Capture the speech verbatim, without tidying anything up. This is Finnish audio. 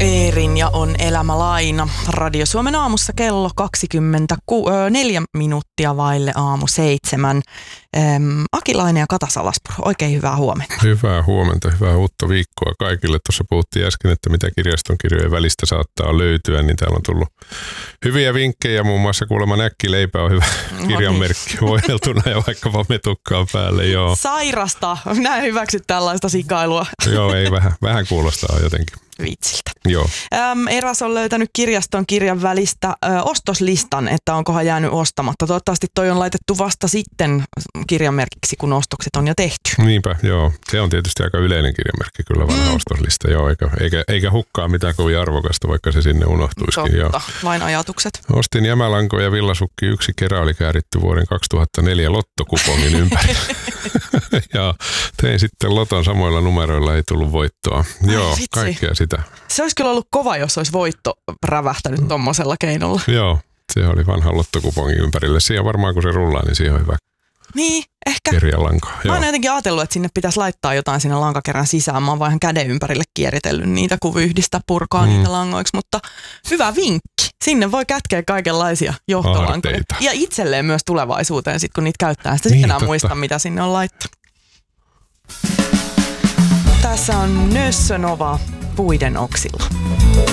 Eerin ja on elämälaina. Radio Suomen aamussa kello kaksikymmentäneljä minuuttia vaille aamu seitsemän. Ähm, Akilainen ja Kata Salaspuro, oikein hyvää huomenta. Hyvää huomenta, hyvää uutta viikkoa kaikille. Tuossa puhuttiin äsken, että mitä kirjaston kirjojen välistä saattaa löytyä, niin täällä on tullut hyviä vinkkejä. Muun muassa kuulemma näkkileipä on hyvä kirjanmerkki voideltuna ja vaikkapa metukkaa päälle. Joo. Sairasta, minä en hyväksy tällaista sikailua. Joo, ei vähän, vähän kuulostaa jotenkin Vitsiltä. Joo. Äm, Eras on löytänyt kirjaston kirjan välistä ö, ostoslistan, että onkohan jäänyt ostamatta. Toivottavasti toi on laitettu vasta sitten kirjanmerkiksi, kun ostokset on jo tehty. Niinpä, joo. Se on tietysti aika yleinen kirjanmerkki, kyllä vanha mm. ostoslista. Joo, eikä, eikä, eikä hukkaa mitään kovin arvokasta, vaikka se sinne unohtuisikin. Totta, joo. Vain ajatukset. Ostin jämälanko ja villasukki yksi kerä oli kääritty vuoden kaksituhattaneljä lottokupongin ympäri. Ja tein sitten loton samoilla numeroilla, ei tullut voittoa. Ai, joo, vitsi. Kaikkea sitä. Se olisi kyllä ollut kova, jos olisi voitto rävähtänyt mm. tommosella keinolla. Joo, se oli vanha lottokupongin ympärille. Siihen varmaan kun se rullaa, niin siihen on hyvä. Niin, ehkä. Kirjalanka. Mä oon jotenkin ajatellut, että sinne pitäisi laittaa jotain sinne lankakerran sisään. Mä oon vaan ihan käden ympärille kieritellyt niitä, kun yhdistää purkaa mm. niitä langoiksi. Mutta hyvä vinkki. Sinne voi kätkeä kaikenlaisia johtolankoja. Aarteita. Ja itselleen myös tulevaisuuteen, sit kun niitä käyttää. Sitten niin, sitten enää muista, mitä sinne on laittanut. Tässä on Nössönova puiden oksilla.